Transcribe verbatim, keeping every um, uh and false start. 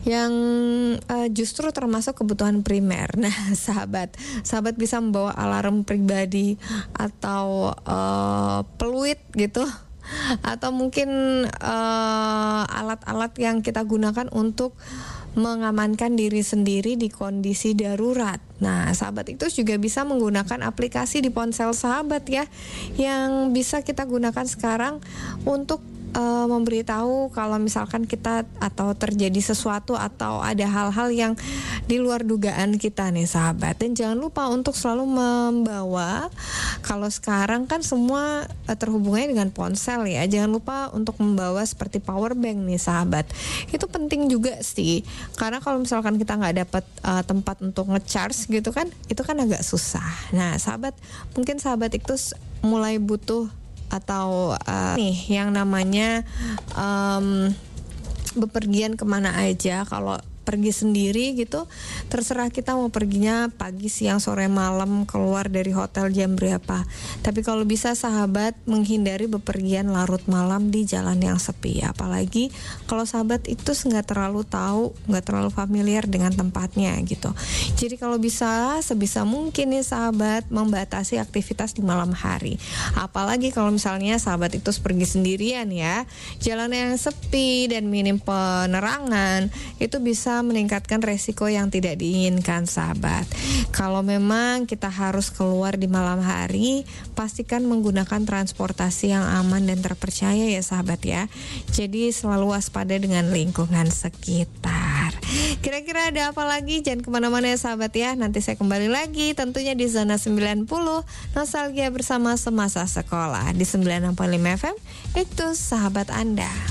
yang uh, justru termasuk kebutuhan primer. Nah, sahabat, sahabat bisa membawa alarm pribadi atau uh, peluit gitu, atau mungkin uh, alat-alat yang kita gunakan untuk mengamankan diri sendiri di kondisi darurat. Nah, sahabat itu juga bisa menggunakan aplikasi di ponsel sahabat ya, yang bisa kita gunakan sekarang untuk Uh, memberitahu kalau misalkan kita atau terjadi sesuatu atau ada hal-hal yang di luar dugaan kita nih sahabat. Dan jangan lupa untuk selalu membawa, kalau sekarang kan semua uh, terhubungnya dengan ponsel ya, jangan lupa untuk membawa seperti power bank nih sahabat. Itu penting juga sih, karena kalau misalkan kita nggak dapat uh, tempat untuk ngecharge gitu kan, itu kan agak susah. Nah sahabat, mungkin sahabat itu mulai butuh atau uh, nih yang namanya um, bepergian kemana aja. Kalau pergi sendiri gitu, terserah kita mau perginya pagi, siang, sore, malam, keluar dari hotel jam berapa. Tapi kalau bisa sahabat menghindari bepergian larut malam di jalan yang sepi. Apalagi kalau sahabat itu nggak terlalu tahu, nggak terlalu familiar dengan tempatnya gitu. Jadi kalau bisa sebisa mungkin nih sahabat membatasi aktivitas di malam hari. Apalagi kalau misalnya sahabat itu pergi sendirian ya, jalan yang sepi dan minim penerangan, itu bisa meningkatkan resiko yang tidak diinginkan sahabat. Kalau memang kita harus keluar di malam hari, pastikan menggunakan transportasi yang aman dan terpercaya ya sahabat ya. Jadi selalu waspada dengan lingkungan sekitar. Kira-kira ada apa lagi? Jangan kemana-mana ya sahabat ya. Nanti saya kembali lagi tentunya di Zona sembilan puluh Nostalgia bersama semasa sekolah di sembilan enam puluh lima F M. Itu sahabat Anda.